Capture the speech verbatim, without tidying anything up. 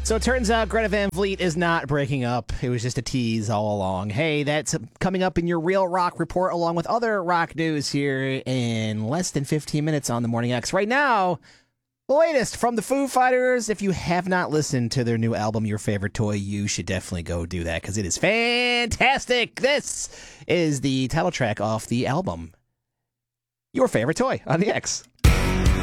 So it turns out Greta Van Fleet is not breaking up. It was just a tease all along. Hey, that's coming up in your Real Rock Report along with other rock news here in less than fifteen minutes on the Morning X. Right now, the latest from the Foo Fighters. If you have not listened to their new album, Your Favorite Toy, you should definitely go do that because it is fantastic. This is the title track off the album, Your Favorite Toy on the X.